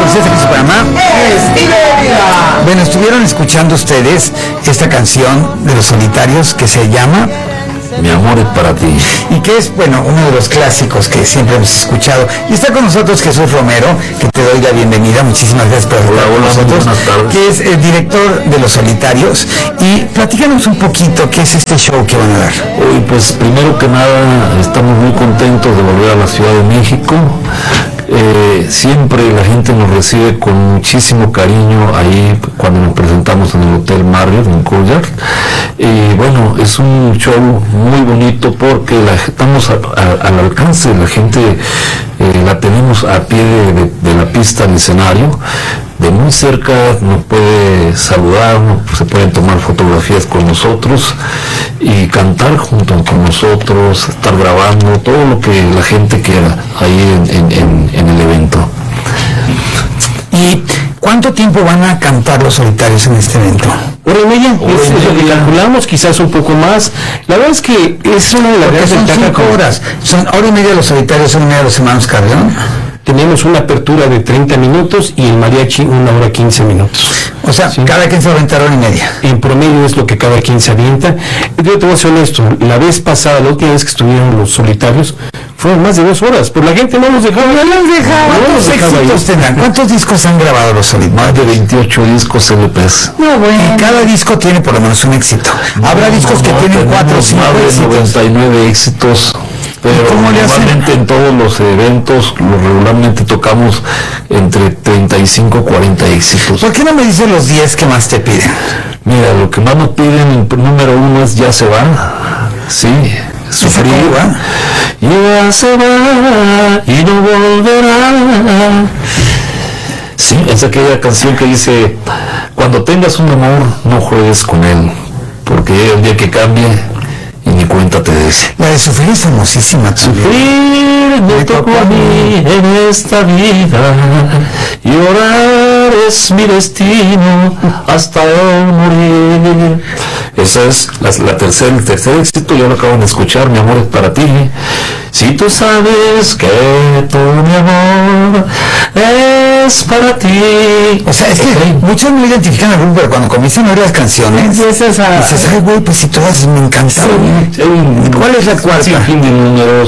ustedes aquí en su programa. Estilo de vida. Bueno, estuvieron escuchando ustedes esta canción de Los Solitarios que se llama Mi amor es para ti. y que es, bueno, uno de los clásicos que siempre hemos escuchado. Y está con nosotros Jesús Romero, que te doy la bienvenida. Muchísimas gracias por estar con nosotros. Buenas tardes. Que es el director de Los Solitarios. Y platícanos un poquito qué es este show que van a dar. Hoy, pues, primero que nada, estamos muy contentos de volver a la Ciudad de México. Siempre la gente nos recibe con muchísimo cariño ahí cuando nos presentamos en el Hotel Marriott en Courtyard. Y bueno, es un show muy bonito porque estamos al alcance de la gente, la tenemos a pie de la pista del escenario. De muy cerca nos puede saludar, se pueden tomar fotografías con nosotros y cantar junto con nosotros, estar grabando todo lo que la gente quiera ahí en el evento. ¿Y cuánto tiempo van a cantar Los Solitarios en este evento? Hora y media, es lo que calculamos, quizás un poco más. La verdad es que es una de las Porque son 5 horas. Son hora y media Los Solitarios, hora y media Los Hermanos Carrión. Tenemos una apertura de 30 minutos y el mariachi 1 hora 15 minutos. O sea, Sí. cada quien se va a aventar hora y media. En promedio es lo que cada quien se avienta. Yo te voy a ser honesto, la vez pasada, la última vez que estuvieron Los Solitarios, fueron más de 2 horas, pero la gente no nos dejaba. ¿Cuántos éxitos tendrán? ¿Cuántos discos han grabado Los Solitarios? Más de 28 discos LPs. No, bueno. Cada disco tiene por lo menos un éxito. Habrá discos que tienen 4 o 5 más de éxitos. 99 éxitos. Pero ¿Cómo le hacen? normalmente en todos los eventos, regularmente tocamos entre 35 y 40 éxitos. ¿Por qué no me dices los 10 que más te piden? Mira, lo que más nos piden, el número 1 es Ya se va, sí, Sufrir. cómo va? Ya se va y no volverá. Sí, es aquella canción que dice, cuando tengas un amor, no juegues con él, porque llega el día que cambie y ni cuenta te des. La de Sufrir es famosísima también. Sufrir me tocó a mí en esta vida, llorar es mi destino hasta morir. Esa es el tercer éxito, ya lo acaban de escuchar, Mi amor es para ti. Si tú sabes que todo mi amor es para ti. O sea, es que muchos no identifican al grupo, pero cuando comienzan a oír las canciones, dices, ay, güey, pues si todas me encantaron. ¿Cuál es la cuarta? Sin fin de números,